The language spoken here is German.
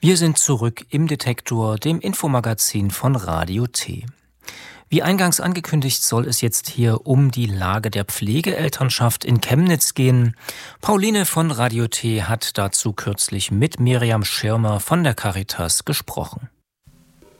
Wir sind zurück im Detektor, dem Infomagazin von Radio T. Wie eingangs angekündigt, soll es jetzt hier um die Lage der Pflegeelternschaft in Chemnitz gehen. Pauline von Radio T hat dazu kürzlich mit Miriam Schirmer von der Caritas gesprochen.